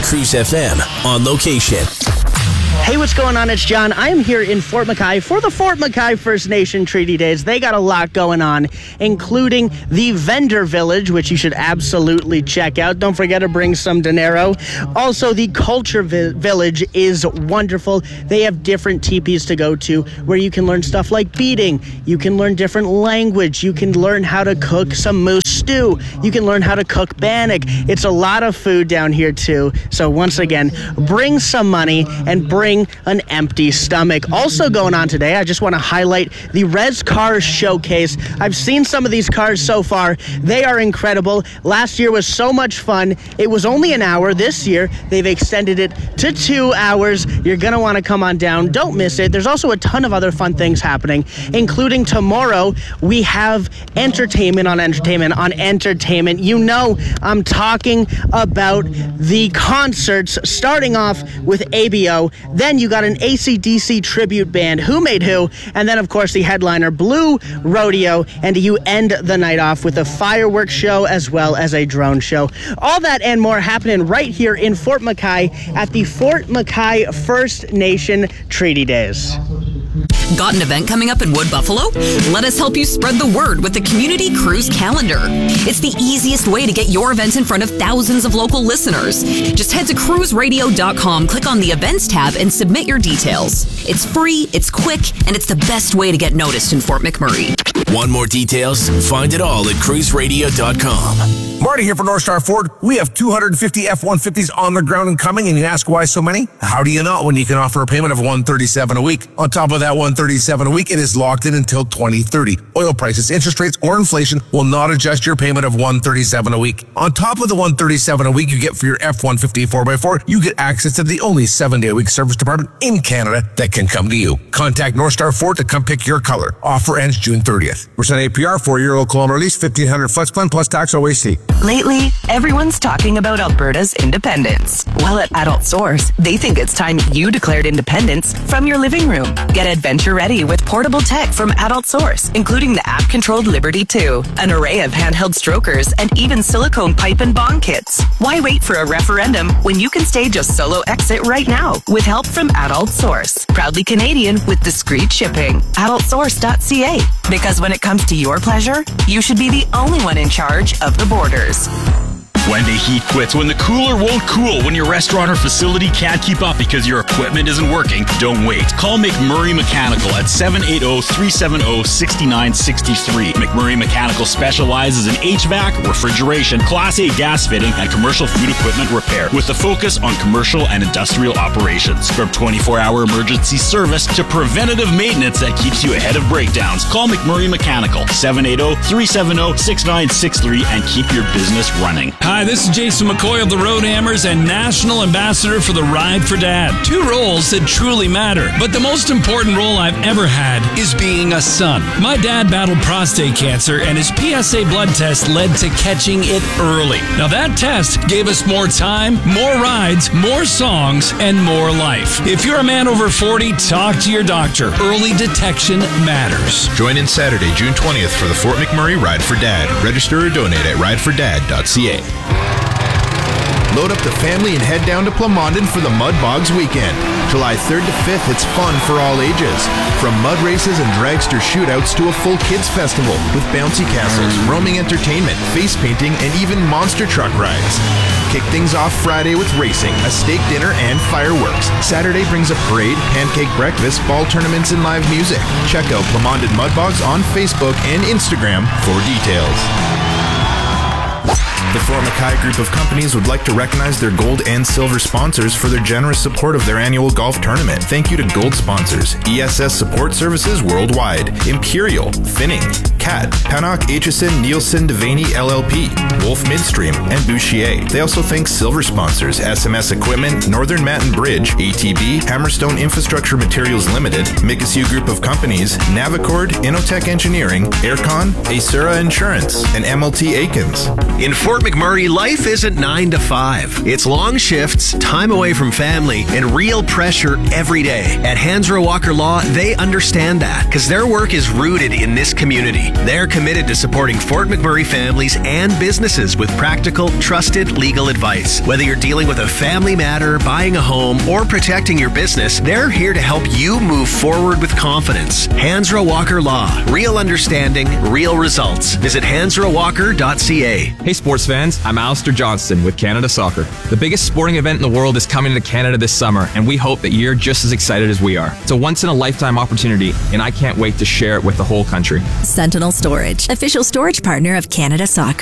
Cruise FM on location. Hey, what's going on? It's John. I am here in Fort McKay for the Fort McKay First Nation Treaty Days. They got a lot going on, including the Vendor Village, which you should absolutely check out. Don't forget to bring some dinero. Also, the Culture Village is wonderful. They have different teepees to go to where you can learn stuff like beading. You can learn different language. You can learn how to cook some moose stew. You can learn how to cook bannock. It's a lot of food down here, too. So once again, bring some money and bring an empty stomach. Also going on today, I just want to highlight the Res Cars Showcase. I've seen some of these cars so far. They are incredible. Last year was so much fun. It was only an hour. This year, they've extended it to 2 hours. You're going to want to come on down. Don't miss it. There's also a ton of other fun things happening, including tomorrow, we have entertainment on entertainment. You know, I'm talking about the concerts, starting off with ABO. Then you got an AC/DC tribute band, Who Made Who, and then, of course, the headliner, Blue Rodeo, and you end the night off with a fireworks show as well as a drone show. All that and more happening right here in Fort McKay at the Fort McKay First Nation Treaty Days. Got an event coming up in Wood Buffalo? Let us help you spread the word with the Community Cruise Calendar. It's the easiest way to get your event in front of thousands of local listeners. Just head to cruiseradio.com, click on the events tab, and submit your details. It's free, it's quick, and it's the best way to get noticed in Fort McMurray. Want more details? Find it all at cruiseradio.com. Marty here for North Star Ford. We have 250 F-150s on the ground and coming, and you ask why so many? How do you know when you can offer a payment of $137 a week? On top of that $137 a week, it is locked in until 2030. Oil prices, interest rates, or inflation will not adjust your payment of $137 a week. On top of the $137 a week you get for your F-150 4x4, you get access to the only 7-day-a-week service department in Canada that can come to you. Contact North Star Ford to come pick your color. Offer ends June 30th. Percent APR, 4-year low kilometer lease, $1,500 flex plan plus tax OAC. Lately, everyone's talking about Alberta's independence. Well, at Adult Source, they think it's time you declared independence from your living room. Get adventure ready with portable tech from Adult Source, including the app-controlled Liberty 2, an array of handheld strokers, and even silicone pipe and bong kits. Why wait for a referendum when you can stage a solo exit right now with help from Adult Source? Proudly Canadian with discreet shipping. AdultSource.ca. Because when it comes to your pleasure, you should be the only one in charge of the borders. When the heat quits, when the cooler won't cool, when your restaurant or facility can't keep up because your equipment isn't working, don't wait. Call McMurray Mechanical at 780-370-6963. McMurray Mechanical specializes in HVAC, refrigeration, Class A gas fitting, and commercial food equipment repair with a focus on commercial and industrial operations. From 24-hour emergency service to preventative maintenance that keeps you ahead of breakdowns, call McMurray Mechanical 780-370-6963 and keep your business running. Hi, this is Jason McCoy of the Road Hammers and National Ambassador for the Ride for Dad. 2 roles that truly matter, but the most important role I've ever had is being a son. My dad battled prostate cancer, and his PSA blood test led to catching it early. Now that test gave us more time, more rides, more songs, and more life. If you're a man over 40, talk to your doctor. Early detection matters. Join in Saturday, June 20th for the Fort McMurray Ride for Dad. Register or donate at ridefordad.ca. Load up the family and head down to Plamondon for the Mud Bogs weekend. July 3rd to 5th, it's fun for all ages. From mud races and dragster shootouts to a full kids festival with bouncy castles, roaming entertainment, face painting, and even monster truck rides. Kick things off Friday with racing, a steak dinner, and fireworks. Saturday brings a parade, pancake breakfast, ball tournaments, and live music. Check out Plamondon Mud Bogs on Facebook and Instagram for details. The Fort McKay Group of Companies would like to recognize their gold and silver sponsors for their generous support of their annual golf tournament. Thank you to gold sponsors: ESS Support Services Worldwide, Imperial, Finning, Cat, Panock, Aitchison, Nielsen, Devaney, LLP, Wolf Midstream, and Bouchier. They also thank silver sponsors: SMS Equipment, Northern Matten Bridge, ATB, Hammerstone Infrastructure Materials Limited, Mikisew Group of Companies, Navicord, Innotech Engineering, Aircon, Acera Insurance, and MLT Aikens. In At Fort McMurray, life isn't 9 to 5. It's long shifts, time away from family, and real pressure every day. At Hansrow Walker Law, they understand that because their work is rooted in this community. They're committed to supporting Fort McMurray families and businesses with practical, trusted legal advice. Whether you're dealing with a family matter, buying a home, or protecting your business, they're here to help you move forward with confidence. Hansrow Walker Law. Real understanding, real results. Visit hansrowwalker.ca. Hey sports fans, I'm Alistair Johnston with Canada Soccer. The biggest sporting event in the world is coming to Canada this summer, and we hope that you're just as excited as we are. It's a once-in-a-lifetime opportunity, and I can't wait to share it with the whole country. Sentinel Storage, official storage partner of Canada Soccer.